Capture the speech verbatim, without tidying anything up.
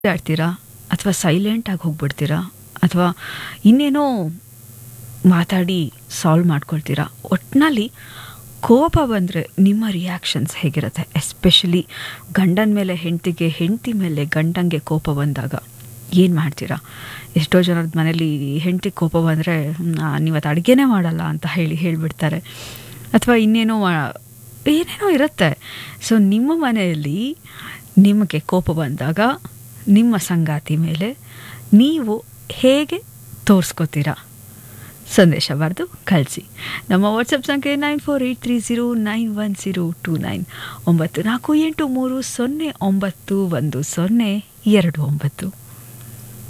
ಆಡ್ತೀರಾ ಅಥವಾ ಸೈಲೆಂಟಾಗಿ ಹೋಗ್ಬಿಡ್ತೀರಾ ಅಥವಾ ಇನ್ನೇನೋ ಮಾತಾಡಿ ಸಾಲ್ವ್ ಮಾಡ್ಕೊಳ್ತೀರಾ? ಒಟ್ಟಿನಲ್ಲಿ ಕೋಪ ಬಂದರೆ ನಿಮ್ಮ ರಿಯಾಕ್ಷನ್ಸ್ ಹೇಗಿರುತ್ತೆ? ಎಸ್ಪೆಷಲಿ ಗಂಡನ ಮೇಲೆ ಹೆಂಡತಿಗೆ, ಹೆಂಡತಿ ಮೇಲೆ ಗಂಡಂಗೆ ಕೋಪ ಬಂದಾಗ ಏನು ಮಾಡ್ತೀರಾ? ಎಷ್ಟೋ ಜನದ ಮನೇಲಿ ಹೆಂಡತಿಗೆ ಕೋಪ ಬಂದರೆ ನೀವತ್ತು ಅಡುಗೆನೇ ಮಾಡಲ್ಲ ಅಂತ ಹೇಳಿ ಹೇಳಿಬಿಡ್ತಾರೆ, ಅಥವಾ ಇನ್ನೇನೋ ಏನೇನೋ ಇರುತ್ತೆ. ಸೊ ನಿಮ್ಮ ಮನೆಯಲ್ಲಿ ನಿಮಗೆ ಕೋಪ ಬಂದಾಗ ನಿಮ್ಮ ಸಂಗಾತಿ ಮೇಲೆ ನೀವು ಹೇಗೆ ತೋರಿಸ್ಕೋತೀರಾ? ಸಂದೇಶ ಬರೆದು ಕಳಿಸಿ. ನಮ್ಮ ವಾಟ್ಸಪ್ ಸಂಖ್ಯೆ nine four eight three zero nine one zero two nine ಒಂಬತ್ತು ನಾಲ್ಕು ಎಂಟು ಮೂರು ಸೊನ್ನೆ ಒಂಬತ್ತು ಒಂದು ಸೊನ್ನೆ ಎರಡು ಒಂಬತ್ತು.